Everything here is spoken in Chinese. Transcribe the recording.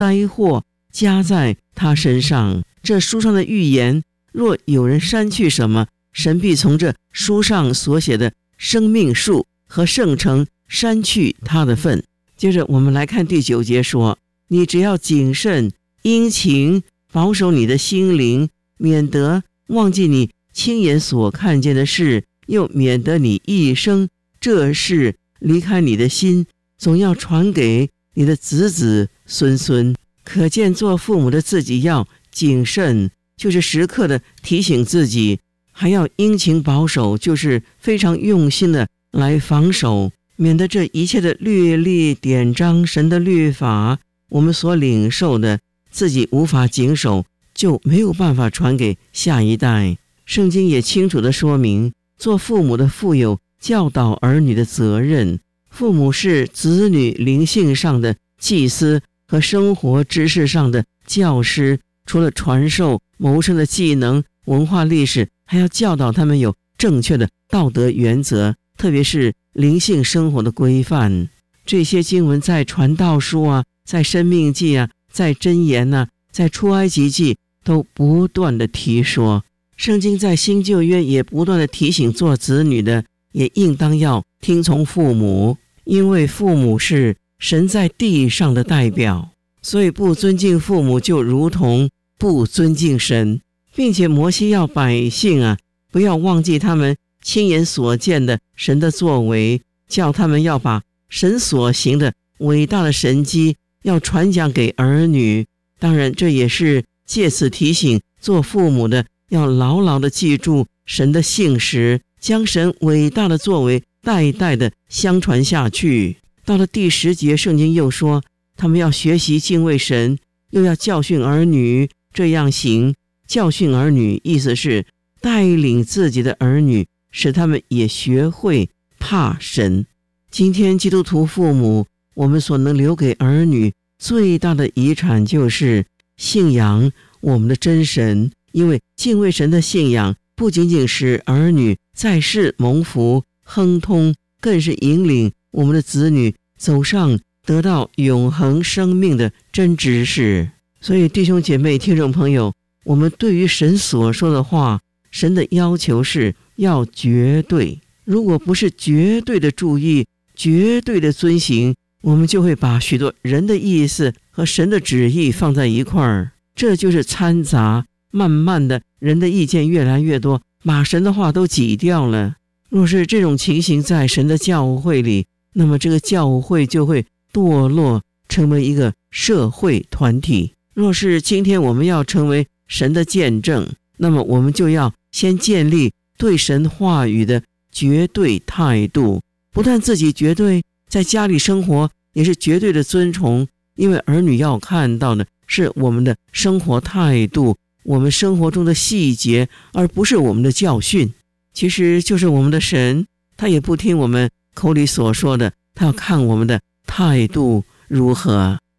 灾祸加在他身上。这书上的预言，若有人删去什么，神必从这书上所写的生命树和圣城删去他的份。接着我们来看第9节说，你只要谨慎殷勤保守你的心灵，免得忘记你亲眼所看见的事，又免得你一生这事离开你的心，总要传给你的子子孙孙。可见做父母的自己要谨慎，就是时刻的提醒自己，还要殷勤保守，就是非常用心的来防守，免得这一切的律例典章，神的律法，我们所领受的自己无法谨守，就没有办法传给下一代。圣经也清楚地说明，做父母的负有教导儿女的责任。父母是子女灵性上的祭司和生活知识上的教师，除了传授谋生的技能、文化历史，还要教导他们有正确的道德原则，特别是灵性生活的规范。这些经文在传道书啊，在申命记啊，在箴言啊，在出埃及记都不断的提说。圣经在新旧约也不断的提醒做子女的也应当要听从父母，因为父母是神在地上的代表，所以不尊敬父母就如同不尊敬神。并且摩西要百姓啊，不要忘记他们亲眼所见的神的作为，叫他们要把神所行的伟大的神迹要传讲给儿女。当然这也是借此提醒做父母的要牢牢地记住神的信实，将神伟大的作为代代的相传下去。到了第10节，圣经又说，他们要学习敬畏神，又要教训儿女这样行。教训儿女意思是带领自己的儿女，使他们也学会怕神。今天基督徒父母，我们所能留给儿女最大的遗产就是信仰我们的真神，因为敬畏神的信仰不仅仅使儿女在世蒙福亨通，更是引领我们的子女走上得到永恒生命的真知识。所以弟兄姐妹听众朋友，我们对于神所说的话，神的要求是要绝对，如果不是绝对的注意，绝对的遵行，我们就会把许多人的意思和神的旨意放在一块儿，这就是掺杂，慢慢的人的意见越来越多，把神的话都挤掉了。若是这种情形在神的教会里，那么这个教会就会堕落成为一个社会团体。若是今天我们要成为神的见证，那么我们就要先建立对神话语的绝对态度，不但自己绝对，在家里生活也是绝对的尊崇，因为儿女要看到的是我们的生活态度，我们生活中的细节，而不是我们的教训。其实就是我们的神，他也不听我们口里所说的，他要看我们的态度如何。